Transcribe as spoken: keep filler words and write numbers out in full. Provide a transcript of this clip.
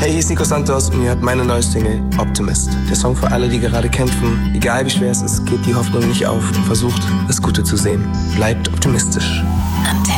Hey, hier ist Nico Santos und ihr hört meine neue Single Optimist. Der Song für alle, die gerade kämpfen. Egal wie schwer es ist, gebt die Hoffnung nicht auf und versucht, das Gute zu sehen. Bleibt optimistisch. Antenne.